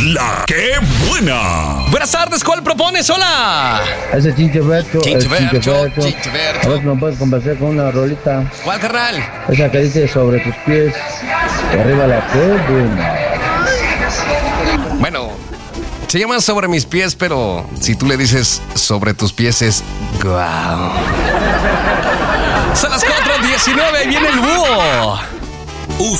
La que buena. Buenas tardes, ¿cuál propones? Hola. Ese Chincheberto. Chincheberto. A ver si me puedes conversar con una rolita. ¿Cuál, carnal? Esa que dice sobre tus pies. Y arriba la que buena. Bueno, se llama Sobre mis pies, pero si tú le dices sobre tus pies es guau. Son las 4:19 y viene el búho.